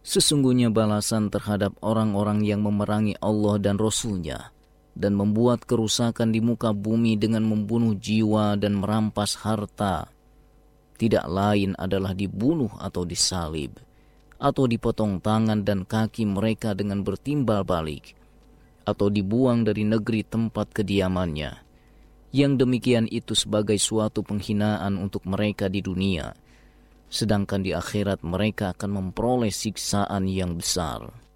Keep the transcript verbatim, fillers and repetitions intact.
Sesungguhnya balasan terhadap orang-orang yang memerangi Allah dan Rasul-Nya dan membuat kerusakan di muka bumi dengan membunuh jiwa dan merampas harta, tidak lain adalah dibunuh atau disalib, atau dipotong tangan dan kaki mereka dengan bertimbal balik, atau dibuang dari negeri tempat kediamannya. Yang demikian itu sebagai suatu penghinaan untuk mereka di dunia, sedangkan di akhirat mereka akan memperoleh siksaan yang besar.